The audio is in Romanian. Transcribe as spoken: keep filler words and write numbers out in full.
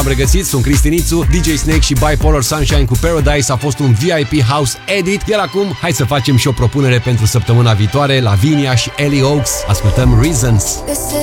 Am regăsit, sunt Cristinițu, D J Snake și Bipolar Sunshine cu Paradise. A fost un V I P House Edit. Iar acum, hai să facem și o propunere pentru săptămâna viitoare. Lavinia și Ellie Oaks. Ascultăm Reasons.